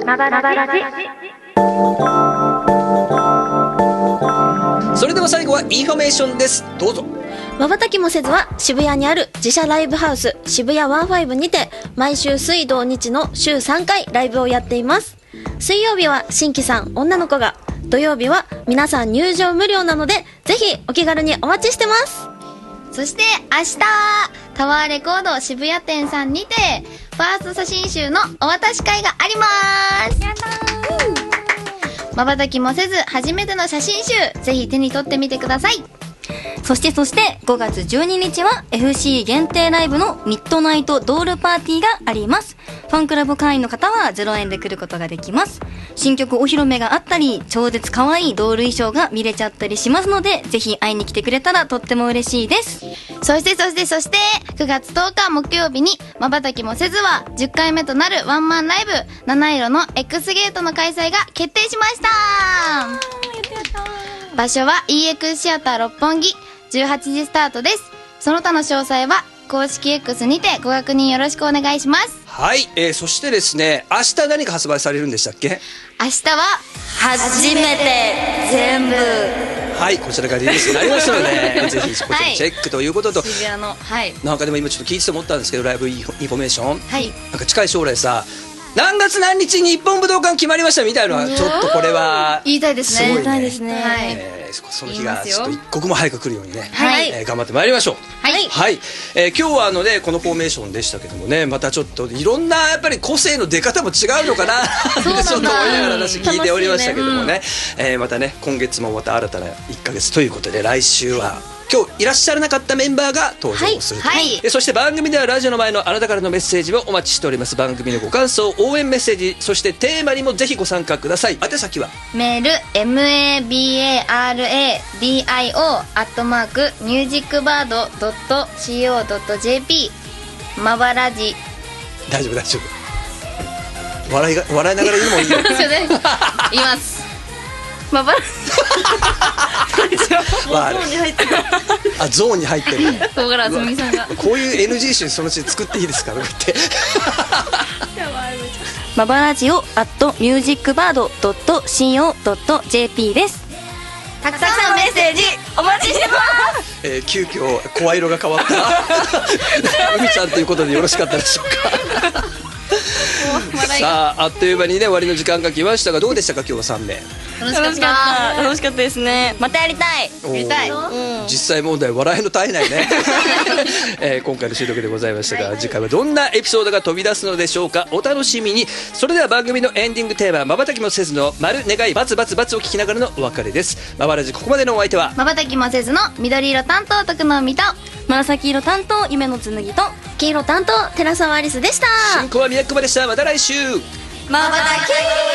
まばらじ。 それでは最後はインフォメーションです。どうぞ。 瞬きもせずは渋谷にある自社ライブハウス渋谷ワンファイブにて毎週水土日の週3回ライブをやっています。水曜日は新規さん女の子が、土曜日は皆さん入場無料なのでぜひお気軽にお待ちしてます。 そして明日タワーレコード渋谷店さんにてファースト写真集のお渡し会があります。やったー。瞬きもせず初めての写真集、ぜひ手に取ってみてください。 そして5月12日は FC 限定ライブのミッドナイトドールパーティーがあります。ファンクラブ会員の方は0円で来ることができます。新曲お披露目があったり、超絶可愛いドール衣装が見れちゃったりしますので、ぜひ会いに来てくれたらとっても嬉しいです。 そして9月10日木曜日に瞬きもせずは10回目となるワンマンライブ七色の X ゲートの開催が決定しました。場所は EX シアター六本木、18時スタートです。その他の詳細は公式 X にてご確認よろしくお願いします。 はい、そしてですね、明日何か発売されるんでしたっけ？ 明日は初めて全部。 はい、こちらがリリースになりましたのでぜひこちらチェックということと、 渋谷の、はい、 なんかでも今ちょっと聞いてて思ったんですけど、ライブインフォメーション、 はい、 なんか近い将来さ、何月何日に日本武道館決まりましたみたいなのはちょっとこれは言いたいですね。 すごいね。 言いたいですね。 はい、 その日がちょっと一刻も早く来るようにね、 はい、 頑張ってまいりましょう。 はい、 はい、今日はこのフォーメーションでしたけどもね、またちょっといろんなやっぱり個性の出方も違うのかなってちょっと思いながら話聞いておりましたけどもね、またね今月もまた新たな1ヶ月ということで、来週は今日いらっしゃらなかったメンバーが登場すると、 はいはい、 そして番組ではラジオの前のあなたからのメッセージをお待ちしております。番組のご感想、応援メッセージ、そしてテーマにもぜひご参加ください。宛先はメール mabaradio@musicbird.co.jp まばらじ。 大丈夫笑いながら言うのもいいよ言いますまばらゾーンに入ってるあ、ゾーンに入ってる唐辛子みさんがこういう NG 集そのうち作っていいですかとか言ってまばらじを@musicbird.co.jp です。 たくさんのメッセージお待ちしてます。 急遽声色が変わった海ちゃんということでよろしかったでしょうかさあ、あっという間にね終わりの時間が来ましたが、どうでしたか今日は3名。 楽しかったですね。またやりたい。 実際問題笑いの絶えないね今回の収録でございましたが、次回はどんなエピソードが飛び出すのでしょうか。お楽しみに。それでは番組のエンディングテーマ、瞬きもせずの丸願いバツバツバツを聞きながらのお別れです。まばらじ、ここまでのお相手は瞬きもせずの緑色担当徳の実と紫色担当夢の紬と黄色担当寺澤アリスでした。 進行は宮久保でした。また来週。 まばたき